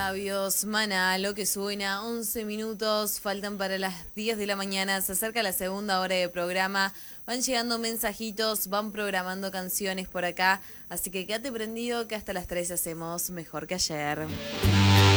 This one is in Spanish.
labios, Maná, lo que suena, 11 minutos, faltan para las 10 de la mañana, se acerca la segunda hora de programa, van llegando mensajitos, van programando canciones por acá, así que quédate prendido que hasta las 3 hacemos mejor que ayer.